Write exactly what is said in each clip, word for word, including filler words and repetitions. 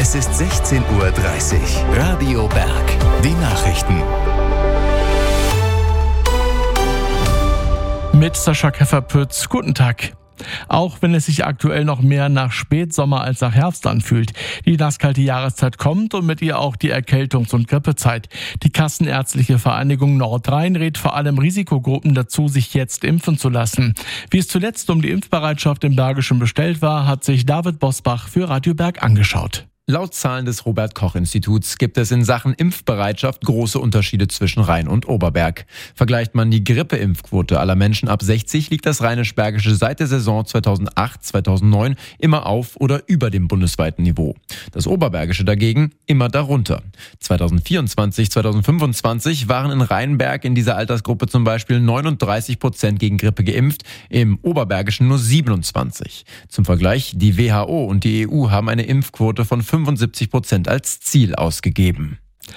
Es ist sechzehn Uhr dreißig. Radio Berg. Die Nachrichten. Mit Sascha Keffer-Pütz. Guten Tag. Auch wenn es sich aktuell noch mehr nach Spätsommer als nach Herbst anfühlt. Die nasskalte Jahreszeit kommt und mit ihr auch die Erkältungs- und Grippezeit. Die Kassenärztliche Vereinigung Nordrhein rät vor allem Risikogruppen dazu, sich jetzt impfen zu lassen. Wie es zuletzt um die Impfbereitschaft im Bergischen bestellt war, hat sich David Bosbach für Radio Berg angeschaut. Laut Zahlen des Robert-Koch-Instituts gibt es in Sachen Impfbereitschaft große Unterschiede zwischen Rhein und Oberberg. Vergleicht man die Grippeimpfquote aller Menschen ab sechzig, liegt das Rheinisch-Bergische seit der Saison zweitausendacht zweitausendneun immer auf oder über dem bundesweiten Niveau. Das Oberbergische dagegen immer darunter. zweitausendvierundzwanzig zweitausendfünfundzwanzig waren in Rheinberg in dieser Altersgruppe zum Beispiel neununddreißig Prozent gegen Grippe geimpft, im Oberbergischen nur siebenundzwanzig. Zum Vergleich, die W H O und die E U haben eine Impfquote von fünfundsiebzig Prozent als Ziel ausgegeben.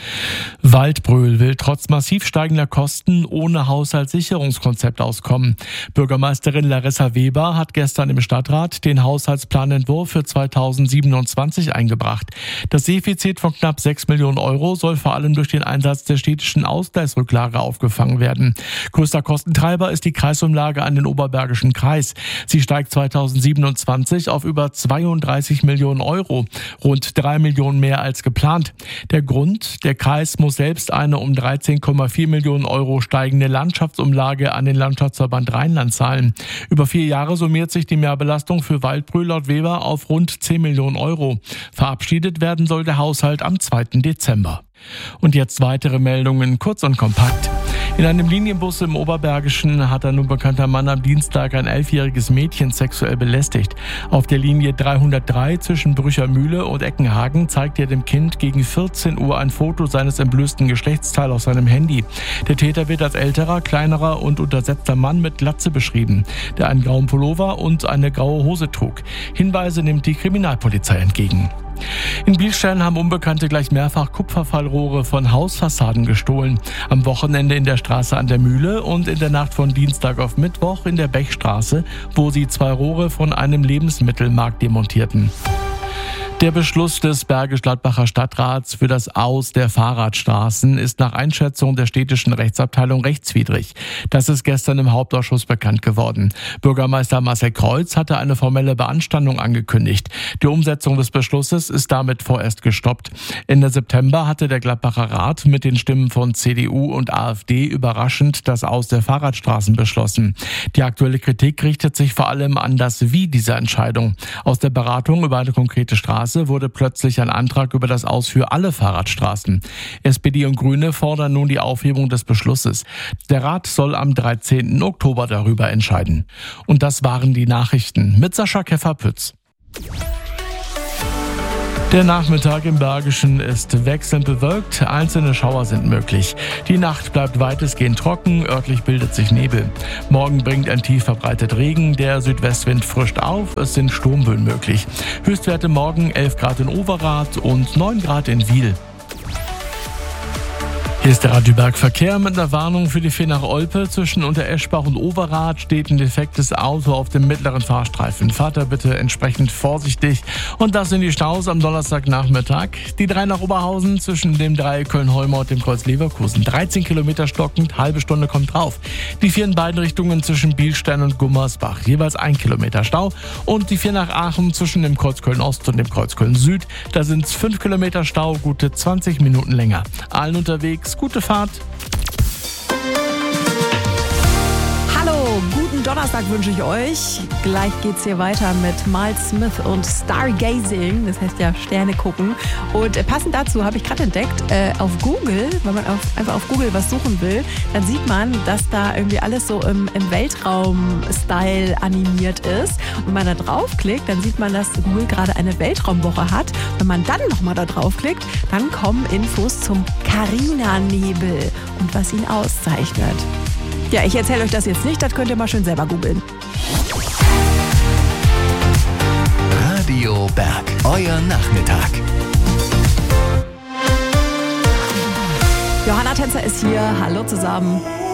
Waldbröl will trotz massiv steigender Kosten ohne Haushaltssicherungskonzept auskommen. Bürgermeisterin Larissa Weber hat gestern im Stadtrat den Haushaltsplanentwurf für zweitausendsiebenundzwanzig eingebracht. Das Defizit von knapp sechs Millionen Euro soll vor allem durch den Einsatz der städtischen Ausgleichsrücklage aufgefangen werden. Größter Kostentreiber ist die Kreisumlage an den Oberbergischen Kreis. Sie steigt zweitausendsiebenundzwanzig auf über zweiunddreißig Millionen Euro, rund drei Millionen mehr als geplant. Der Grund: Der Kreis muss selbst eine um dreizehn Komma vier Millionen Euro steigende Landschaftsumlage an den Landschaftsverband Rheinland zahlen. Über vier Jahre summiert sich die Mehrbelastung für Waldbröl laut Weber auf rund zehn Millionen Euro. Verabschiedet werden soll der Haushalt am zweiten Dezember. Und jetzt weitere Meldungen, kurz und kompakt. In einem Linienbus im Oberbergischen hat ein unbekannter Mann am Dienstag ein elfjähriges Mädchen sexuell belästigt. Auf der Linie dreihundertdrei zwischen Brüchermühle und Eckenhagen zeigt er dem Kind gegen vierzehn Uhr ein Foto seines entblößten Geschlechtsteils auf seinem Handy. Der Täter wird als älterer, kleinerer und untersetzter Mann mit Glatze beschrieben, der einen grauen Pullover und eine graue Hose trug. Hinweise nimmt die Kriminalpolizei entgegen. In Bilstein haben Unbekannte gleich mehrfach Kupferfallrohre von Hausfassaden gestohlen. Am Wochenende in der Straße an der Mühle und in der Nacht von Dienstag auf Mittwoch in der Bechstraße, wo sie zwei Rohre von einem Lebensmittelmarkt demontierten. Der Beschluss des Bergisch-Gladbacher Stadtrats für das Aus der Fahrradstraßen ist nach Einschätzung der städtischen Rechtsabteilung rechtswidrig. Das ist gestern im Hauptausschuss bekannt geworden. Bürgermeister Marcel Kreuz hatte eine formelle Beanstandung angekündigt. Die Umsetzung des Beschlusses ist damit vorerst gestoppt. Ende September hatte der Gladbacher Rat mit den Stimmen von C D U und AfD überraschend das Aus der Fahrradstraßen beschlossen. Die aktuelle Kritik richtet sich vor allem an das Wie dieser Entscheidung. Aus der Beratung über eine konkrete Straße wurde plötzlich ein Antrag über das Aus für alle Fahrradstraßen. S P D und Grüne fordern nun die Aufhebung des Beschlusses. Der Rat soll am dreizehnten Oktober darüber entscheiden. Und das waren die Nachrichten mit Sascha Keffer-Pütz. Der Nachmittag im Bergischen ist wechselnd bewölkt, einzelne Schauer sind möglich. Die Nacht bleibt weitestgehend trocken, örtlich bildet sich Nebel. Morgen bringt ein tief verbreitet Regen, der Südwestwind frischt auf, es sind Sturmböen möglich. Höchstwerte morgen elf Grad in Overath und neun Grad in Wiel. Hier ist der Radio Berg Verkehr mit einer Warnung für die Fähr nach Olpe. Zwischen Untereschbach und Overath steht ein defektes Auto auf dem mittleren Fahrstreifen. Fahrt da bitte entsprechend vorsichtig. Und das sind die Staus am Donnerstagnachmittag. Die drei nach Oberhausen zwischen dem Dreieck Köln-Holmer und dem Kreuz Leverkusen. dreizehn Kilometer stockend, halbe Stunde kommt drauf. Die vier in beiden Richtungen zwischen Bilstein und Gummersbach. Jeweils ein Kilometer Stau. Und die vier nach Aachen zwischen dem Kreuz Köln-Ost und dem Kreuz Köln-Süd. Da sind es fünf Kilometer Stau, gute zwanzig Minuten länger. Allen unterwegs gute Fahrt. Hallo, guten Donnerstag wünsche ich euch. Gleich geht's hier weiter mit Miles Smith und Stargazing, das heißt ja Sterne gucken. Und äh, passend dazu habe ich gerade entdeckt, äh, auf Google, wenn man auf, einfach auf Google was suchen will, dann sieht man, dass da irgendwie alles so im, im Weltraum-Style animiert ist. Und wenn man da draufklickt, dann sieht man, dass Google gerade eine Weltraumwoche hat. Wenn man dann nochmal da draufklickt, dann kommen Infos zum Carina-Nebel und was ihn auszeichnet. Ja, ich erzähle euch das jetzt nicht, das könnt ihr mal schön selber googeln. Radio Berg, euer Nachmittag. Johanna Tänzer ist hier. Hallo zusammen.